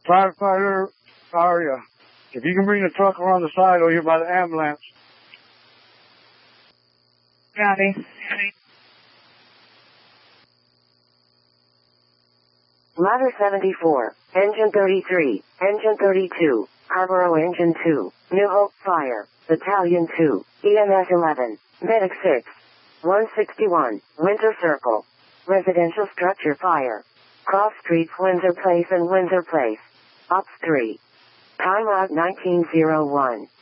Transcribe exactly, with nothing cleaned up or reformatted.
Firefighter, how are you? If you can bring the truck around the side over here by the ambulance. Copy. Ladder seventy-four, Engine thirty-three, Engine thirty-two, Harborough Engine two, New Hope Fire, Battalion two, E M S eleven, Medic six, one sixty-one, Winter Circle, Residential Structure Fire, Cross Streets Windsor Place and Windsor Place, Ops three. Time out nineteen oh one.